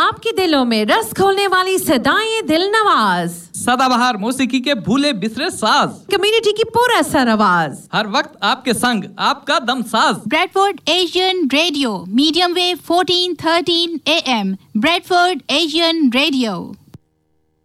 आपके दिलों में रस खोलने वाली सदाएं दिल नवाज, सदाबहार मौसीकी के भूले बिसरे साज, कम्युनिटी की पूरा सर आवाज, हर वक्त आपके संग आपका Damsaz. Bradford Asian radio, medium wave 1413 AM, Bradford Asian radio.